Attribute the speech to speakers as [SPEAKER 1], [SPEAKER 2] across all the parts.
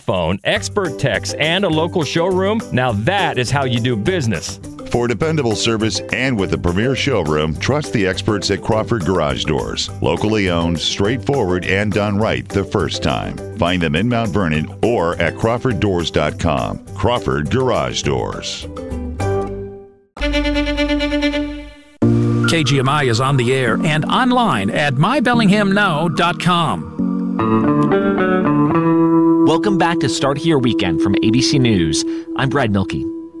[SPEAKER 1] phone, expert techs, and a local showroom, now that is how you do business.
[SPEAKER 2] For dependable service and with a premier showroom, trust the experts at Crawford Garage Doors. Locally owned, straightforward, and done right the first time. Find them in Mount Vernon or at crawforddoors.com. Crawford Garage Doors.
[SPEAKER 3] KGMI is on the air and online at mybellinghamnow.com.
[SPEAKER 4] Welcome back to Start Here Weekend from ABC News. I'm Brad Milkey.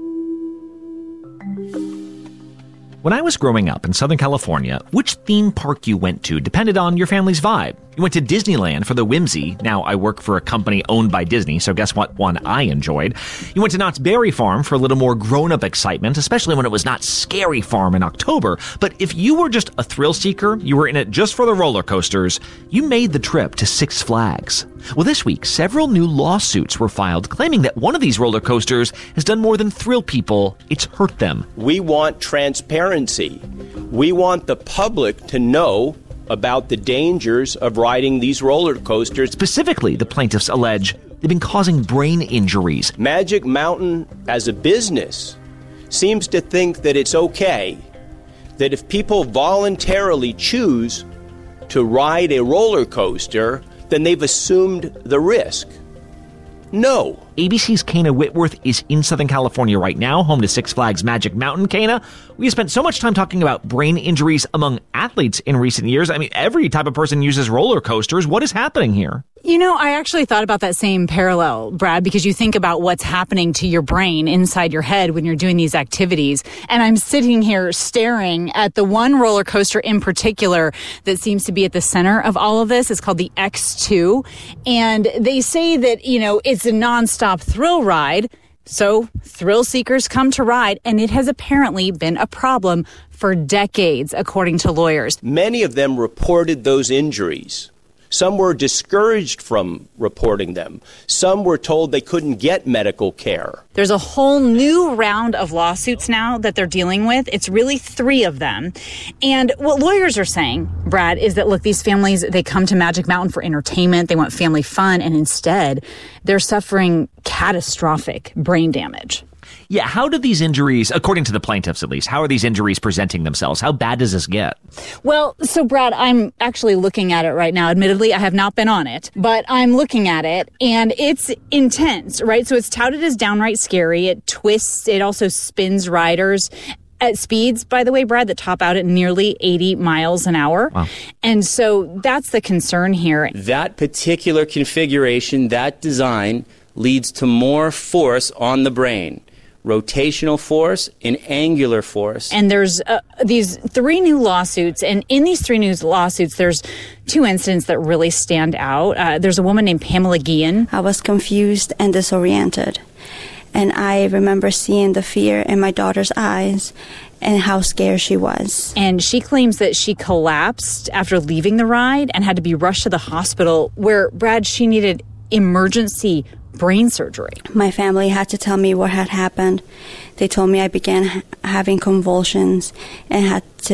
[SPEAKER 4] When I was growing up in Southern California, which theme park you went to depended on your family's vibe. You went to Disneyland for the whimsy. Now I work for a company owned by Disney, so guess what one I enjoyed? You went to Knott's Berry Farm for a little more grown-up excitement, especially when it was not Scary Farm in October. But if you were just a thrill seeker, you were in it just for the roller coasters, you made the trip to Six Flags. Well, this week, several new lawsuits were filed claiming that one of these roller coasters has done more than thrill people, it's hurt them.
[SPEAKER 5] We want transparency. We want the public to know about the dangers of riding these roller coasters.
[SPEAKER 4] Specifically, the plaintiffs allege they've been causing brain injuries.
[SPEAKER 5] Magic Mountain, as a business, seems to think that it's okay, that if people voluntarily choose to ride a roller coaster, then they've assumed the risk. No.
[SPEAKER 4] ABC's Kana Whitworth is in Southern California right now, home to Six Flags Magic Mountain. Kana, we have spent so much time talking about brain injuries among athletes in recent years. I mean, every type of person uses roller coasters. What is happening here?
[SPEAKER 6] You know, I actually thought about that same parallel, Brad, because you think about what's happening to your brain inside your head when you're doing these activities. And I'm sitting here staring at the one roller coaster in particular that seems to be at the center of all of this. It's called the X2. And they say that, you know, it's a nonstop thrill ride. So thrill seekers come to ride, and it has apparently been a problem for decades, according to lawyers.
[SPEAKER 5] Many of them reported those injuries. Some were discouraged from reporting them. Some were told they couldn't get medical care.
[SPEAKER 6] There's a whole new round of lawsuits now that they're dealing with. It's really 3 of them. And what lawyers are saying, Brad, is that, look, these families, they come to Magic Mountain for entertainment. They want family fun. And instead, they're suffering catastrophic brain damage.
[SPEAKER 4] Yeah, how do these injuries, according to the plaintiffs at least, how are these injuries presenting themselves? How bad does this get?
[SPEAKER 6] Well, so Brad, I'm actually looking at it right now. Admittedly, I have not been on it, but I'm looking at it, and it's intense, right? So it's touted as downright scary. It twists. It also spins riders at speeds, by the way, Brad, that top out at nearly 80 miles an hour.
[SPEAKER 4] Wow.
[SPEAKER 6] And so that's the concern here.
[SPEAKER 7] That particular configuration, that design, leads to more force on the brain. Rotational force and angular force.
[SPEAKER 6] And there's these 3 new lawsuits. And in these 3 new lawsuits, there's 2 incidents that really stand out. There's a woman named Pamela Guillen.
[SPEAKER 8] I was confused and disoriented. And I remember seeing the fear in my daughter's eyes and how scared she was.
[SPEAKER 6] And she claims that she collapsed after leaving the ride and had to be rushed to the hospital where, Brad, she needed emergency brain surgery.
[SPEAKER 8] My family had to tell me what had happened. They told me I began having convulsions and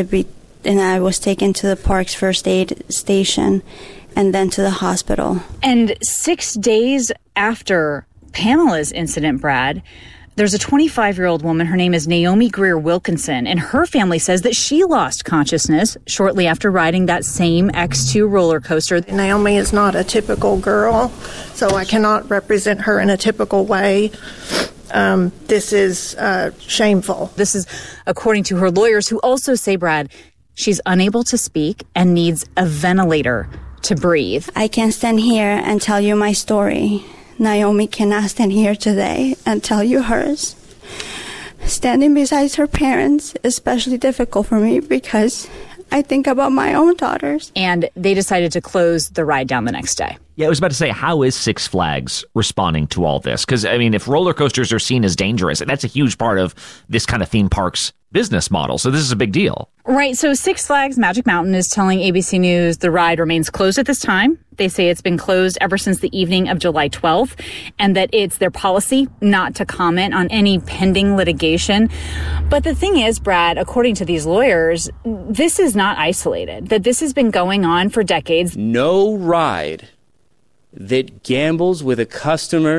[SPEAKER 8] I was taken to the park's first aid station and then to the hospital.
[SPEAKER 6] And 6 days after Pamela's incident, Brad, there's a 25-year-old woman. Her name is Naomi Greer Wilkinson, and her family says that she lost consciousness shortly after riding that same X2 roller coaster.
[SPEAKER 9] Naomi is not a typical girl, so I cannot represent her in a typical way. This is shameful.
[SPEAKER 6] This is according to her lawyers, who also say, Brad, she's unable to speak and needs a ventilator to breathe.
[SPEAKER 8] I can stand here and tell you my story. Naomi cannot stand here today and tell you hers. Standing beside her parents is especially difficult for me because I think about my own daughters.
[SPEAKER 6] And they decided to close the ride down the next day.
[SPEAKER 4] Yeah, I was about to say, how is Six Flags responding to all this? Because, I mean, if roller coasters are seen as dangerous, that's a huge part of this kind of theme park's business model. So this is a big deal.
[SPEAKER 6] Right. So Six Flags Magic Mountain is telling ABC News the ride remains closed at this time. They say it's been closed ever since the evening of July 12th, and that it's their policy not to comment on any pending litigation. But the thing is, Brad, according to these lawyers, this is not isolated, that this has been going on for decades.
[SPEAKER 7] No ride that gambles with a customer